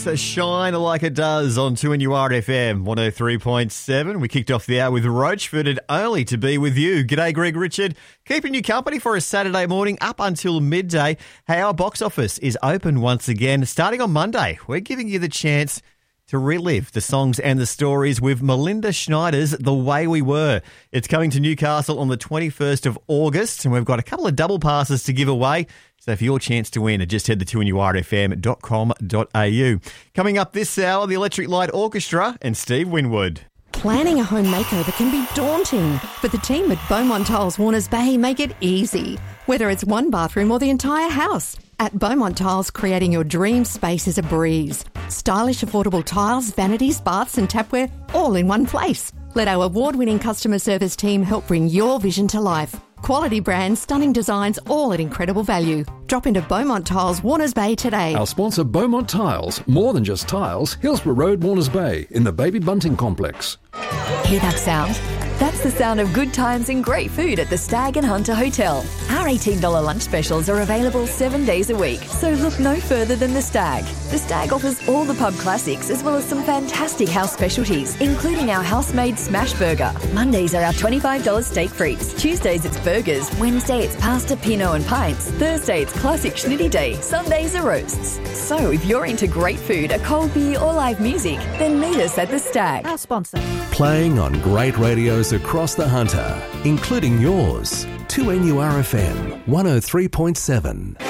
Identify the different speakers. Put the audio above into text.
Speaker 1: Shine Like It Does on 2NURFM 103.7. We kicked off the hour with Roachford and Only to Be With You. G'day, Greg Richard. Keeping you company for a Saturday morning up until midday. Hey, our box office is open once again. Starting on Monday, we're giving you the chance to relive the songs and the stories with Melinda Schneider's The Way We Were. It's coming to Newcastle on the 21st of August, and we've got a couple of double passes to give away. So for your chance to win, just head to 2NURFM.com.au. Coming up this hour, the Electric Light Orchestra and Steve Winwood.
Speaker 2: Planning a home makeover can be daunting, but the team at Beaumont Tiles Warners Bay make it easy. Whether it's one bathroom or the entire house, at Beaumont Tiles, creating your dream space is a breeze. Stylish, affordable tiles, vanities, baths and tapware, all in one place. Let our award-winning customer service team help bring your vision to life. Quality brands, stunning designs, all at incredible value. Drop into Beaumont Tiles, Warners Bay today.
Speaker 3: Our sponsor, Beaumont Tiles. More than just tiles, Hillsborough Road, Warners Bay, in the Baby Bunting Complex.
Speaker 4: Hear that sound? That's the sound of good times and great food at the Stag and Hunter Hotel. Our $18 lunch specials are available 7 days a week, so look no further than the Stag. The Stag offers all the pub classics as well as some fantastic house specialties, including our house-made smash burger. Mondays are our $25 steak frites. Tuesdays it's burgers. Wednesday it's pasta, pinot and pints. Thursday it's classic schnitty day. Sundays are roasts. So if you're into great food, a cold beer or live music, then meet us at the Stag.
Speaker 2: Our sponsor.
Speaker 5: Playing on great radios across the Hunter, including yours. 2NURFM 103.7.